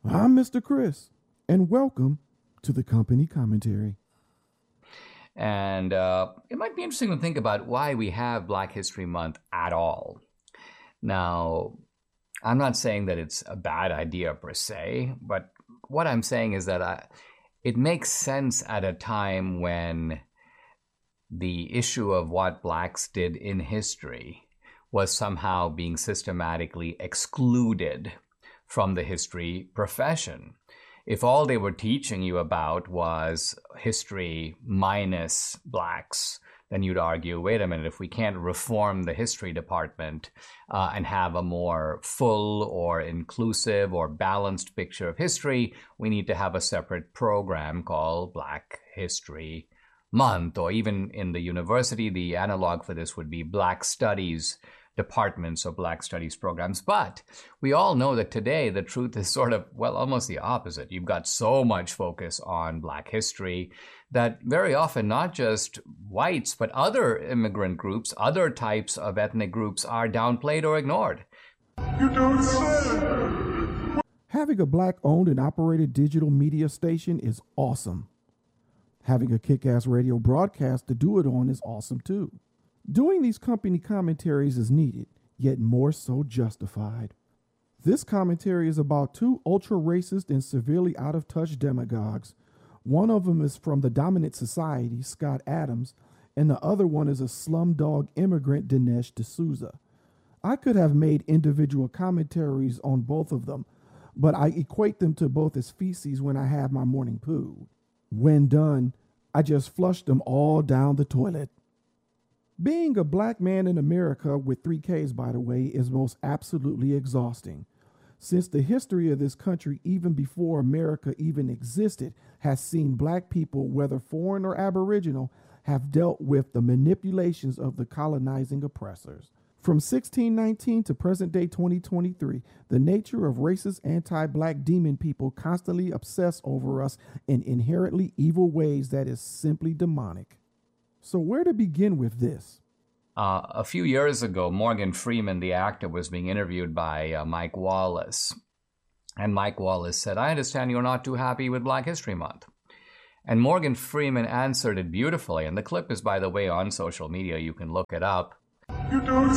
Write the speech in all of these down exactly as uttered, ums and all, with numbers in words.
I'm Mister Chris, and welcome to the Company Commentary. And uh, it might be interesting to think about why we have Black History Month at all. Now, I'm not saying that it's a bad idea per se, but what I'm saying is that I, it makes sense at a time when the issue of what blacks did in history was somehow being systematically excluded from the history profession. If all they were teaching you about was history minus blacks, then you'd argue, wait a minute, if we can't reform the history department uh, and have a more full or inclusive or balanced picture of history, we need to have a separate program called Black History Month. Or even in the university, the analog for this would be Black Studies departments or Black Studies programs. But we all know that today the truth is sort of, well, almost the opposite. You've got so much focus on Black history that very often not just whites, but other immigrant groups, other types of ethnic groups are downplayed or ignored. You don't say. Having a Black-owned and operated digital media station is awesome. Having a kick-ass radio broadcast to do it on is awesome too. Doing these company commentaries is needed, yet more so justified. This commentary is about two ultra-racist and severely out-of-touch demagogues. One of them is from the dominant society, Scott Adams, and the other one is a slumdog immigrant, Dinesh D'Souza. I could have made individual commentaries on both of them, but I equate them to both as feces when I have my morning poo. When done, I just flush them all down the toilet. Being a black man in America, with three Ks by the way, is most absolutely exhausting. Since the history of this country, even before America even existed, has seen black people, whether foreign or aboriginal, have dealt with the manipulations of the colonizing oppressors. From sixteen nineteen to present day twenty twenty-three, the nature of racist anti-black demon people constantly obsess over us in inherently evil ways that is simply demonic. So where to begin with this? Uh, a few years ago, Morgan Freeman, the actor, was being interviewed by uh, Mike Wallace. And Mike Wallace said, I understand you're not too happy with Black History Month. And Morgan Freeman answered it beautifully. And the clip is, by the way, on social media. You can look it up. You don't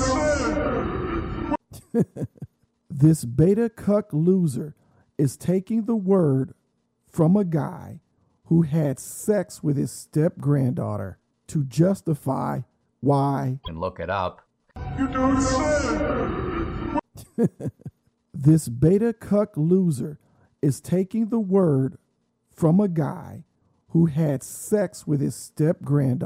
say. This beta cuck loser is taking the word from a guy who had sex with his step-granddaughter to justify why. You can look it up. You don't say. This beta cuck loser is taking the word from a guy who had sex with his step-granddaughter